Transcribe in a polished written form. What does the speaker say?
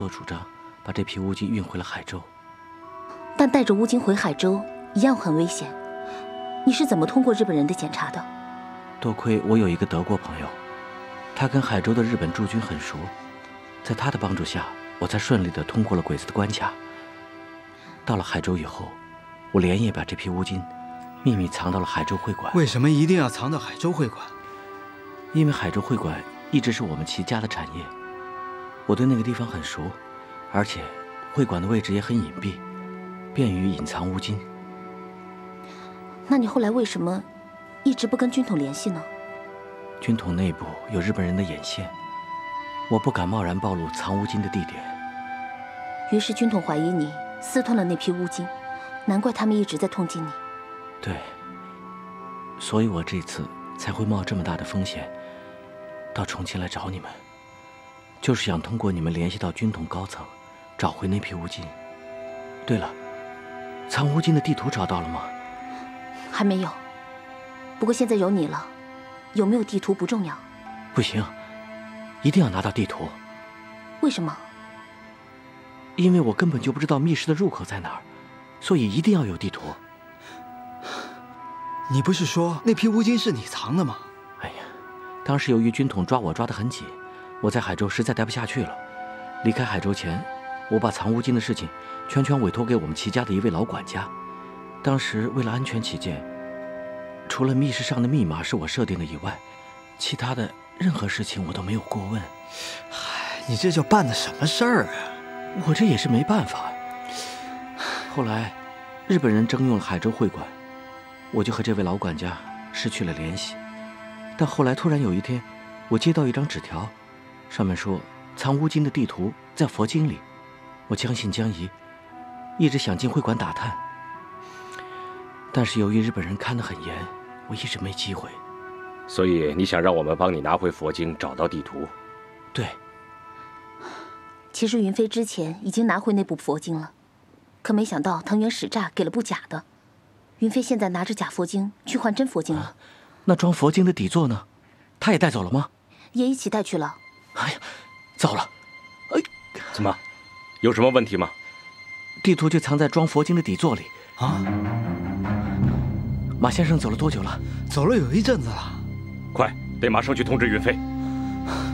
做主张，把这批乌金运回了海州。 但带着乌金回海州一样很危险。你是怎么通过日本人的检查的？ 多亏我有一个德国朋友，他跟海州的日本驻军很熟，在他的帮助下，我才顺利地通过了鬼子的关卡。到了海州以后，我连夜把这批乌金秘密藏到了海州会馆。 为什么一定要藏到海州会馆？ 因为海州会馆一直是我们齐家的产业，我对那个地方很熟，而且会馆的位置也很隐蔽，便于隐藏乌金。 那你后来为什么一直不跟军统联系呢？ 军统内部有日本人的眼线，我不敢贸然暴露藏乌金的地点。 于是军统怀疑你私吞了那批乌金，难怪他们一直在通缉你。 对，所以我这次才会冒这么大的风险到重庆来找你们，就是想通过你们联系到军统高层，找回那批乌金。对了，藏乌金的地图找到了吗？ 还没有，不过现在有你了，有没有地图不重要。 不行，一定要拿到地图。 为什么？ 因为我根本就不知道密室的入口在哪儿，所以一定要有地图。 你不是说那批乌金是你藏的吗？ 哎呀，当时由于军统抓我抓得很紧，我在海州实在待不下去了。离开海州前，我把藏乌金的事情全委托给我们齐家的一位老管家。当时为了安全起见，除了密室上的密码是我设定的以外，其他的任何事情我都没有过问。 唉，你这叫办的什么事儿啊？ 我这也是没办法。后来，日本人征用了海州会馆，我就和这位老管家失去了联系。但后来突然有一天，我接到一张纸条，上面说藏乌金的地图在佛经里。我将信将疑，一直想进会馆打探。但是由于日本人看得很严，我一直没机会。 所以你想让我们帮你拿回佛经，找到地图？ 对。 其实云飞之前已经拿回那部佛经了，可没想到藤原使诈给了部假的。云飞现在拿着假佛经去换真佛经了。 那装佛经的底座呢？他也带走了吗？ 也一起带去了。 哎呀，糟了！哎， 怎么？有什么问题吗？ 地图就藏在装佛经的底座里。 啊？ 马先生走了多久了？ 走了有一阵子了。 快，得马上去通知云飞。